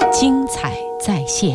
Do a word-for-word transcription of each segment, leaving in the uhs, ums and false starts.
精彩再现。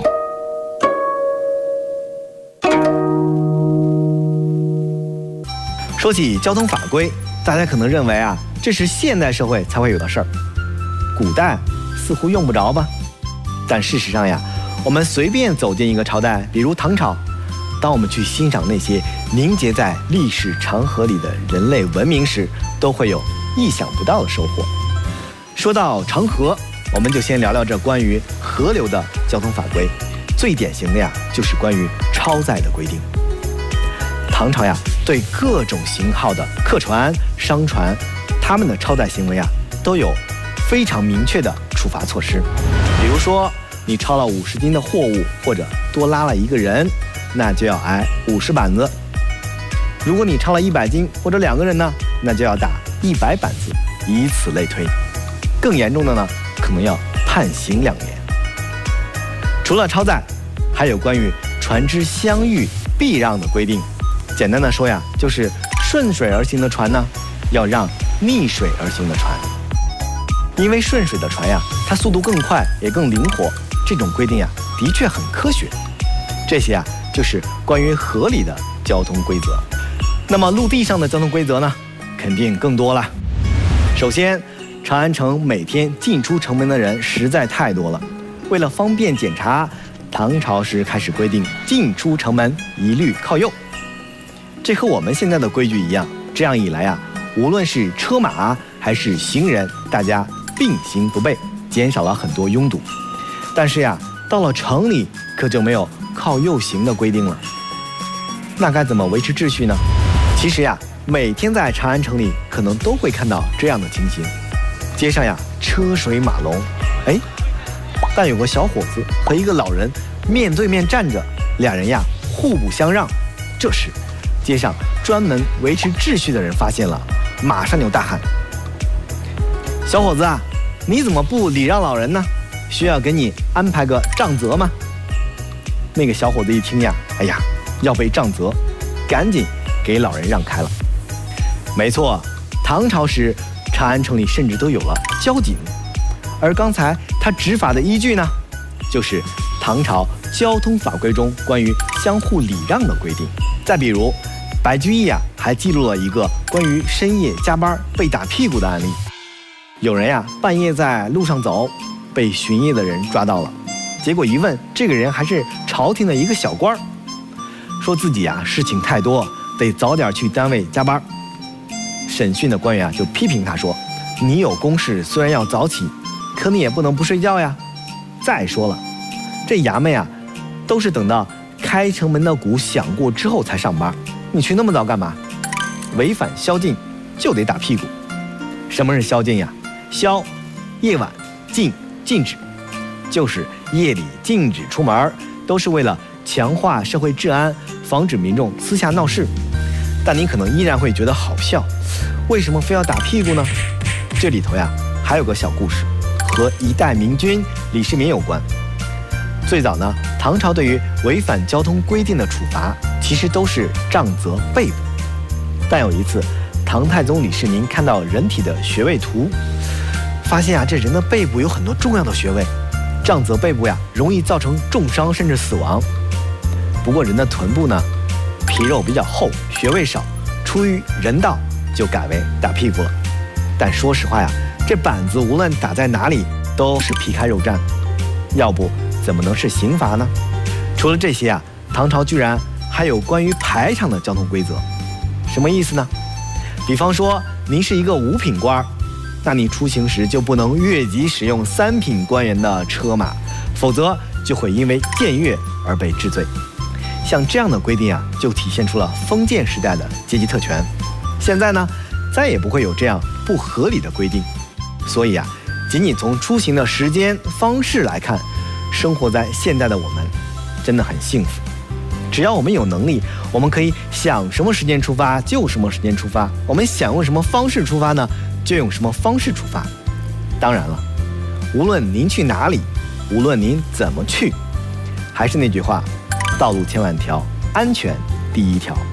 说起交通法规，大家可能认为啊，这是现代社会才会有的事儿，古代似乎用不着吧？但事实上呀，我们随便走进一个朝代，比如唐朝，当我们去欣赏那些凝结在历史长河里的人类文明时，都会有意想不到的收获。说到长河，我们就先聊聊这关于河流的交通法规。最典型的呀，就是关于超载的规定。唐朝呀，对各种型号的客船、商船，他们的超载行为啊，都有非常明确的处罚措施。比如说，你超了五十斤的货物，或者多拉了一个人，那就要挨五十板子。如果你超了一百斤或者两个人呢，那就要打一百板子，以此类推。更严重的呢，可能要判刑两年。除了超载，还有关于船只相遇避让的规定。简单的说呀，就是顺水而行的船呢，要让逆水而行的船。因为顺水的船呀，它速度更快，也更灵活，这种规定呀，的确很科学。这些啊，就是关于河里的交通规则。那么陆地上的交通规则呢，肯定更多了。首先，长安城每天进出城门的人实在太多了，为了方便检查，唐朝时开始规定进出城门一律靠右。这和我们现在的规矩一样，这样一来啊，无论是车马还是行人，大家并行不悖，减少了很多拥堵。但是呀，到了城里可就没有靠右行的规定了。那该怎么维持秩序呢？其实呀，每天在长安城里可能都会看到这样的情形：街上呀车水马龙，哎，但有个小伙子和一个老人面对面站着，俩人呀互不相让。这时，街上专门维持秩序的人发现了，马上就大喊：“小伙子啊，你怎么不礼让老人呢？需要给你安排个杖责吗？”那个小伙子一听呀，哎呀，要被杖责，赶紧给老人让开了。没错，唐朝时长安城里甚至都有了交警，而刚才他执法的依据呢，就是唐朝交通法规中关于相互礼让的规定。再比如，白居易呀、啊、还记录了一个关于深夜加班被打屁股的案例。有人呀半夜在路上走，被巡夜的人抓到了，结果一问，这个人还是朝廷的一个小官，说自己呀事情太多，得早点去单位加班。审讯的官员啊就批评他说：“你有公事虽然要早起，可你也不能不睡觉呀。再说了，这衙门呀都是等到开城门的鼓响过之后才上班，你去那么早干嘛？违反宵禁就得打屁股。”什么是宵禁呀？宵，夜晚；禁，禁止，就是夜里禁止出门，都是为了强化社会治安，防止民众私下闹事。但你可能依然会觉得好笑，为什么非要打屁股呢？这里头呀还有个小故事，和一代明君李世民有关。最早呢，唐朝对于违反交通规定的处罚，其实都是杖责背部。但有一次，唐太宗李世民看到人体的穴位图，发现啊，这人的背部有很多重要的穴位，杖责背部呀，容易造成重伤甚至死亡。不过人的臀部呢，皮肉比较厚，穴位少，出于人道，就改为打屁股了。但说实话呀，这板子无论打在哪里，都是皮开肉绽，要不怎么能是刑罚呢？除了这些啊，唐朝居然还有关于排场的交通规则。什么意思呢？比方说，您是一个五品官，那你出行时就不能越级使用三品官员的车马，否则就会因为僭越而被治罪。像这样的规定啊，就体现出了封建时代的阶级特权。现在呢，再也不会有这样不合理的规定。所以啊，仅仅从出行的时间方式来看，生活在现代的我们真的很幸福。只要我们有能力，我们可以想什么时间出发就什么时间出发，我们想用什么方式出发呢，就用什么方式出发。当然了，无论您去哪里，无论您怎么去，还是那句话，道路千万条，安全第一条。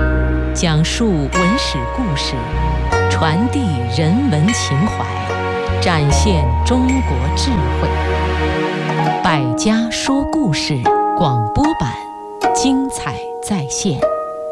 讲述文史故事，传递人文情怀， 展现中国智慧。百家说故事广播版，精彩再现。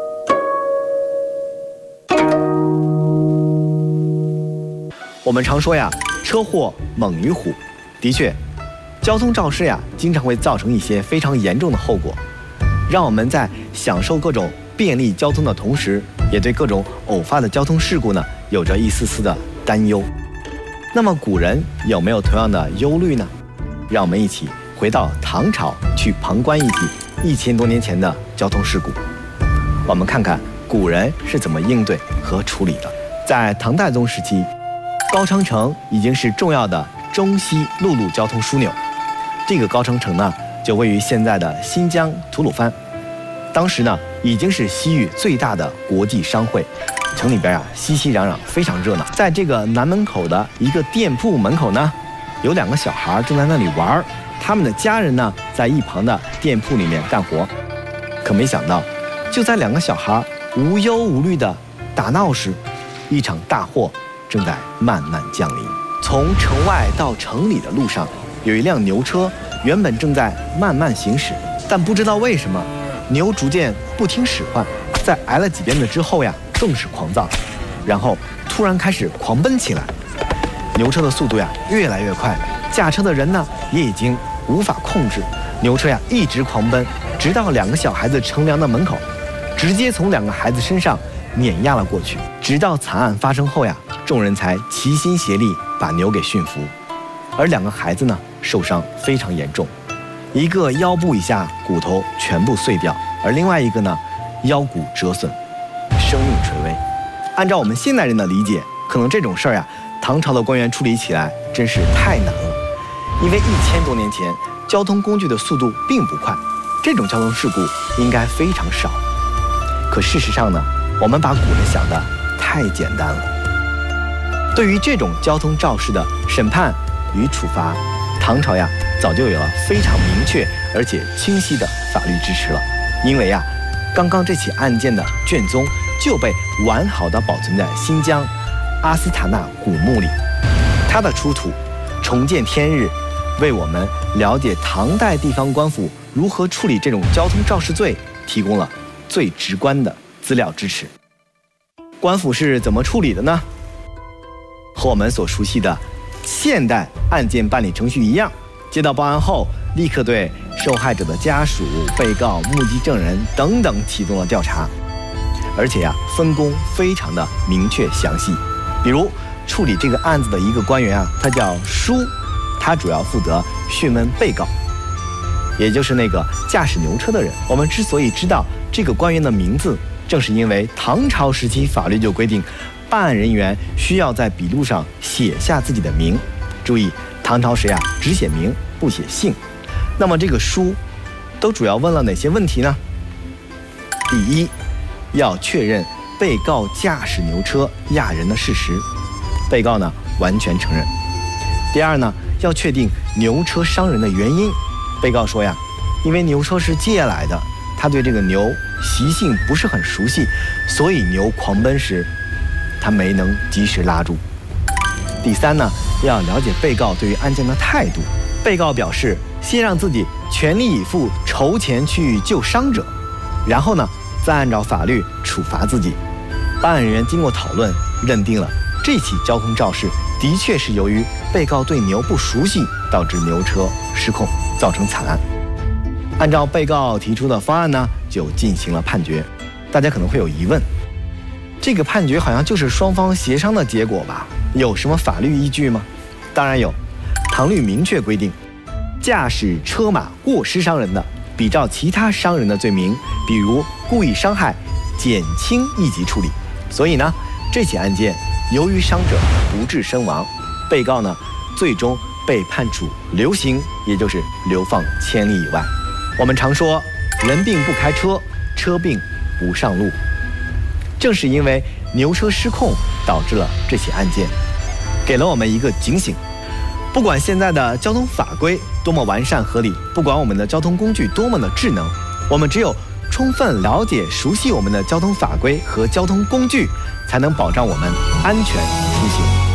我们常说呀，车祸猛于虎。的确，交通肇事呀，经常会造成一些非常严重的后果，让我们在享受各种便利交通的同时，也对各种偶发的交通事故呢，有着一丝丝的担忧。那么古人有没有同样的忧虑呢？让我们一起回到唐朝，去旁观一起一千多年前的交通事故。我们看看古人是怎么应对和处理的。在唐太宗时期，高昌城已经是重要的中西陆路交通枢纽。这个高昌城呢，就位于现在的新疆吐鲁番。当时呢，已经是西域最大的国际商会，城里边啊熙熙攘攘，非常热闹。在这个南门口的一个店铺门口呢，有两个小孩正在那里玩，他们的家人呢在一旁的店铺里面干活。可没想到，就在两个小孩无忧无虑的打闹时，一场大祸正在慢慢降临。从城外到城里的路上，有一辆牛车，原本正在慢慢行驶，但不知道为什么，牛逐渐不听使唤，在挨了几鞭子之后呀，更是狂躁，然后突然开始狂奔起来。牛车的速度呀越来越快，驾车的人呢也已经无法控制，牛车呀一直狂奔，直到两个小孩子乘凉的门口，直接从两个孩子身上碾压了过去。直到惨案发生后呀，众人才齐心协力把牛给驯服。而两个孩子呢，受伤非常严重，一个腰部以下骨头全部碎掉，而另外一个呢，腰骨折损，生命垂危。按照我们现代人的理解，可能这种事儿呀，唐朝的官员处理起来真是太难了，因为一千多年前交通工具的速度并不快，这种交通事故应该非常少。可事实上呢，我们把古人想的太简单了。对于这种交通肇事的审判与处罚，唐朝呀早就有了非常明确而且清晰的法律支持了。因为呀，刚刚这起案件的卷宗就被完好的保存在新疆阿斯塔纳古墓里，它的出土重见天日，为我们了解唐代地方官府如何处理这种交通肇事罪提供了最直观的资料支持。官府是怎么处理的呢？和我们所熟悉的现代案件办理程序一样，接到报案后，立刻对受害者的家属、被告、目击证人等等启动了调查，而且呀，分工非常的明确详细。比如处理这个案子的一个官员啊，他叫舒，他主要负责讯问被告，也就是那个驾驶牛车的人。我们之所以知道这个官员的名字，正是因为唐朝时期法律就规定，办案人员需要在笔录上写下自己的名。注意，唐朝时呀，只写名不写姓。那么这个书都主要问了哪些问题呢？第一，要确认被告驾驶牛车压人的事实，被告呢完全承认。第二呢，要确定牛车伤人的原因，被告说呀，因为牛车是借来的，他对这个牛习性不是很熟悉，所以牛狂奔时他没能及时拉住。第三呢，要了解被告对于案件的态度。被告表示先让自己全力以赴筹钱去救伤者，然后呢再按照法律处罚自己。办案人员经过讨论，认定了这起交通肇事的确是由于被告对牛不熟悉，导致牛车失控，造成惨案。按照被告提出的方案呢，就进行了判决。大家可能会有疑问，这个判决好像就是双方协商的结果吧？有什么法律依据吗？当然有，唐律明确规定，驾驶车马过失伤人的，比照其他伤人的罪名，比如故意伤害，减轻一级处理。所以呢，这起案件由于伤者不治身亡，被告呢最终被判处流刑，也就是流放千里以外。我们常说人病不开车，车病不上路，正是因为牛车失控导致了这起案件，给了我们一个警醒。不管现在的交通法规多么完善合理，不管我们的交通工具多么的智能，我们只有充分了解熟悉我们的交通法规和交通工具，才能保障我们安全出行。